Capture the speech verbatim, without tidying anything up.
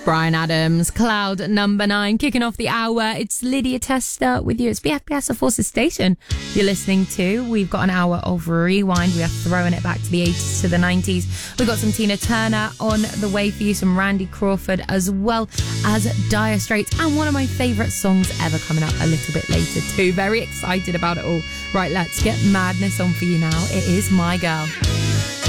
Bryan Adams, Cloud number nine, kicking off the hour. It's Lydia Testa with you. It's B F B S, the Forces Station you're listening to. We've got an hour of rewind. We are throwing it back to the eighties, to the nineties. We've got some Tina Turner on the way for you, some Randy Crawford, as well as Dire Straits, and one of my favourite songs ever coming up a little bit later too. Very excited about it all. Right, let's get madness on for you now. It is My Girl.